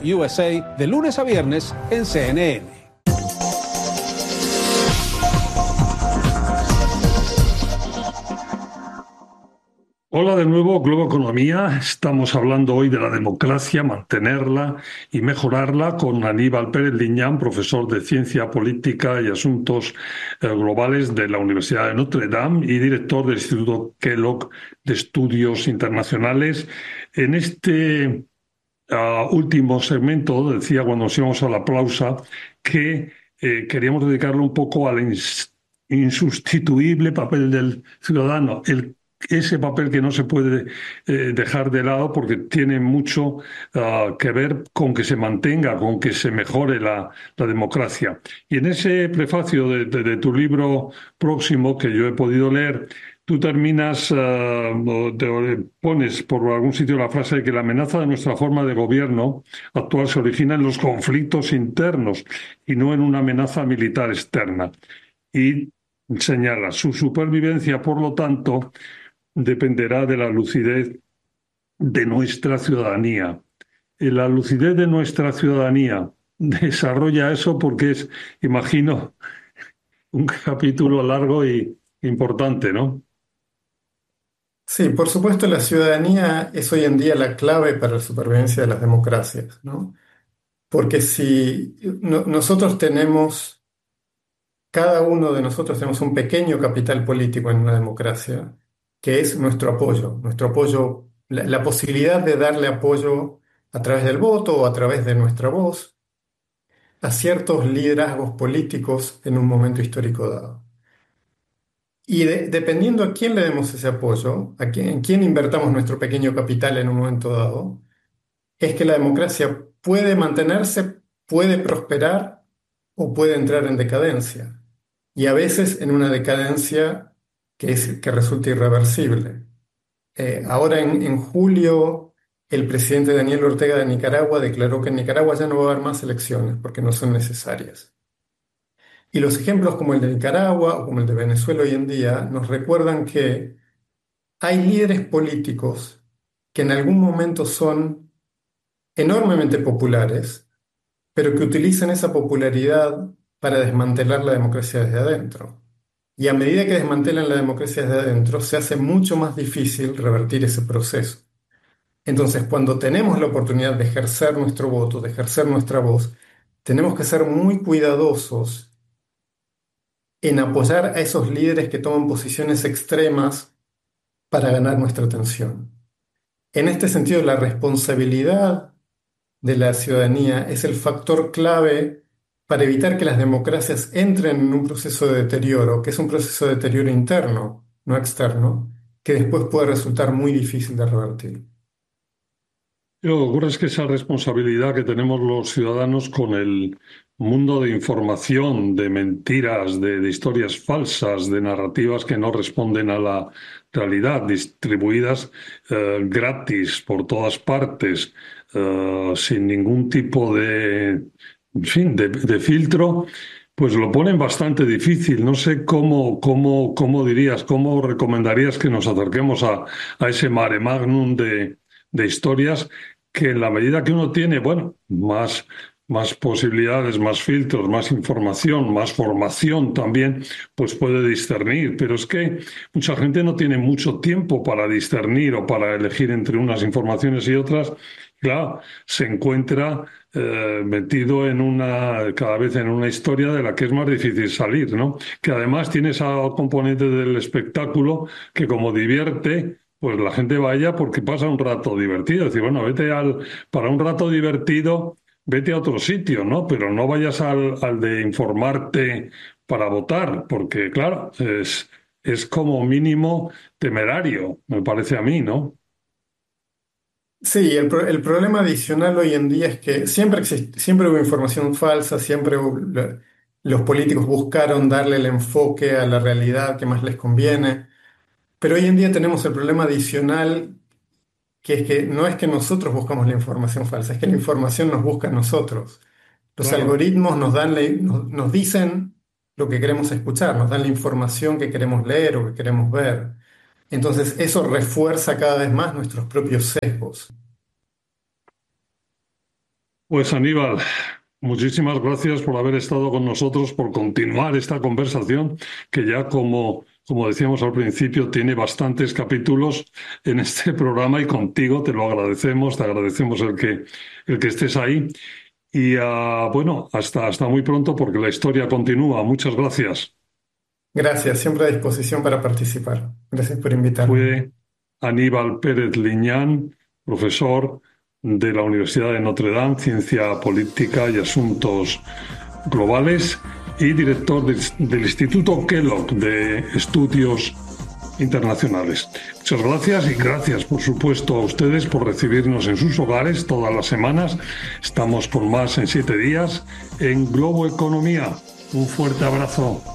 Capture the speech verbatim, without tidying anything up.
U S A de lunes a viernes en C N N. Hola de nuevo, Globo Economía. Estamos hablando hoy de la democracia, mantenerla y mejorarla con Aníbal Pérez Liñán, profesor de Ciencia Política y Asuntos eh, Globales de la Universidad de Notre Dame y director del Instituto Kellogg de Estudios Internacionales. En este uh, último segmento, decía cuando nos íbamos a la pausa, que eh, queríamos dedicarlo un poco al ins- insustituible papel del ciudadano, el ese papel que no se puede eh, dejar de lado porque tiene mucho uh, que ver con que se mantenga, con que se mejore la, la democracia. Y en ese prefacio de, de, de tu libro próximo que yo he podido leer, tú terminas, uh, te pones por algún sitio la frase de que la amenaza de nuestra forma de gobierno actual se origina en los conflictos internos y no en una amenaza militar externa. Y señala, su supervivencia, por lo tanto, dependerá de la lucidez de nuestra ciudadanía. La lucidez de nuestra ciudadanía desarrolla eso porque es, imagino, un capítulo largo y importante, ¿no? Sí, por supuesto, la ciudadanía es hoy en día la clave para la supervivencia de las democracias, ¿no? Porque si no- nosotros tenemos, cada uno de nosotros tenemos un pequeño capital político en una democracia, que es nuestro apoyo, nuestro apoyo, la, la posibilidad de darle apoyo a través del voto o a través de nuestra voz a ciertos liderazgos políticos en un momento histórico dado. Y de- dependiendo a quién le demos ese apoyo, a quién, en quién invertamos nuestro pequeño capital en un momento dado, es que la democracia puede mantenerse, puede prosperar o puede entrar en decadencia. Y a veces en una decadencia que, es, que resulta irreversible. Eh, ahora en, en julio, el presidente Daniel Ortega de Nicaragua declaró que en Nicaragua ya no va a haber más elecciones porque no son necesarias. Y los ejemplos como el de Nicaragua o como el de Venezuela hoy en día nos recuerdan que hay líderes políticos que en algún momento son enormemente populares, pero que utilizan esa popularidad para desmantelar la democracia desde adentro. Y a medida que desmantelan la democracia desde adentro, se hace mucho más difícil revertir ese proceso. Entonces, cuando tenemos la oportunidad de ejercer nuestro voto, de ejercer nuestra voz, tenemos que ser muy cuidadosos en apoyar a esos líderes que toman posiciones extremas para ganar nuestra atención. En este sentido, la responsabilidad de la ciudadanía es el factor clave para evitar que las democracias entren en un proceso de deterioro, que es un proceso de deterioro interno, no externo, que después puede resultar muy difícil de revertir. Lo que ocurre es que esa responsabilidad que tenemos los ciudadanos con el mundo de información, de mentiras, de, de historias falsas, de narrativas que no responden a la realidad, distribuidas eh, gratis por todas partes, eh, sin ningún tipo de, en fin, de, de filtro, pues lo ponen bastante difícil. No sé cómo, cómo, cómo dirías, cómo recomendarías que nos acerquemos a, a ese mare magnum de de historias que en la medida que uno tiene, bueno, más, más posibilidades, más filtros, más información, más formación también, pues puede discernir. Pero es que mucha gente no tiene mucho tiempo para discernir o para elegir entre unas informaciones y otras. Claro, se encuentra eh, metido en una, cada vez en una historia de la que es más difícil salir, ¿no? Que además tiene esa componente del espectáculo que como divierte, pues la gente vaya porque pasa un rato divertido. Es decir, bueno, vete al, para un rato divertido, vete a otro sitio, ¿no? Pero no vayas al, al de informarte para votar, porque claro, es, es como mínimo temerario, me parece a mí, ¿no? Sí, el, pro- el problema adicional hoy en día es que siempre exist- siempre hubo información falsa, siempre hubo- lo- los políticos buscaron darle el enfoque a la realidad que más les conviene, pero hoy en día tenemos el problema adicional que es que no es que nosotros buscamos la información falsa, es que la información nos busca a nosotros. Los Claro. algoritmos nos dan la- nos, nos dicen lo que queremos escuchar, nos dan la información que queremos leer o que queremos ver. Entonces eso refuerza cada vez más nuestros propios sesgos. Pues Aníbal, muchísimas gracias por haber estado con nosotros, por continuar esta conversación que ya como, como decíamos al principio tiene bastantes capítulos en este programa y contigo te lo agradecemos, te agradecemos el que, el que estés ahí y uh, bueno, hasta, hasta muy pronto porque la historia continúa. Muchas gracias. Gracias, siempre a disposición para participar. Gracias por invitarme. Fue Aníbal Pérez Liñán, profesor de la Universidad de Notre Dame, Ciencia Política y Asuntos Globales, y director del, del Instituto Kellogg de Estudios Internacionales. Muchas gracias y gracias, por supuesto, a ustedes por recibirnos en sus hogares todas las semanas. Estamos con más en siete días en Globo Economía. Un fuerte abrazo.